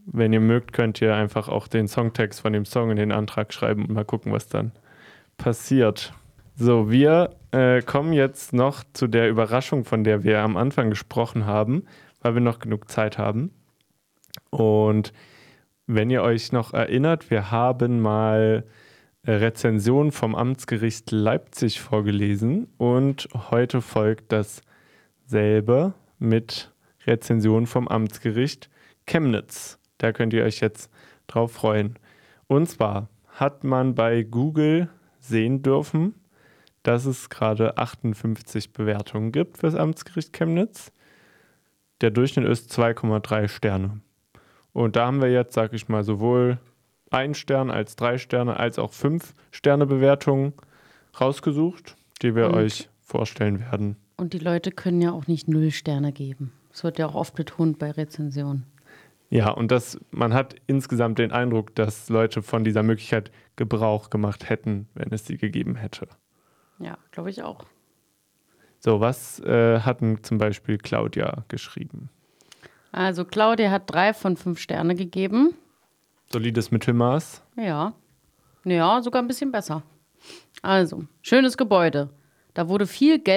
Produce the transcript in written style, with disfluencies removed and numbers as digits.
wenn ihr mögt, könnt ihr einfach auch den Songtext von dem Song in den Antrag schreiben und mal gucken, was dann passiert. So, wir kommen jetzt noch zu der Überraschung, von der wir am Anfang gesprochen haben, weil wir noch genug Zeit haben. Und wenn ihr euch noch erinnert, wir haben mal Rezension vom Amtsgericht Leipzig vorgelesen und heute folgt dasselbe mit Rezension vom Amtsgericht Chemnitz. Da könnt ihr euch jetzt drauf freuen. Und zwar hat man bei Google sehen dürfen, dass es gerade 58 Bewertungen gibt für das Amtsgericht Chemnitz. Der Durchschnitt ist 2,3 Sterne. Und da haben wir jetzt, sag ich mal, sowohl 1 Stern als 3 Sterne als auch 5 Sterne Bewertungen rausgesucht, die wir euch vorstellen werden. Und die Leute können ja auch nicht 0 Sterne geben. Das wird ja auch oft betont bei Rezensionen. Ja, und man hat insgesamt den Eindruck, dass Leute von dieser Möglichkeit Gebrauch gemacht hätten, wenn es sie gegeben hätte. Ja, glaube ich auch. So, was hatten zum Beispiel Claudia geschrieben? Also Claudia hat 3 von 5 Sterne gegeben. Solides Mittelmaß. Ja, sogar ein bisschen besser. Also, schönes Gebäude. Da wurde viel Geld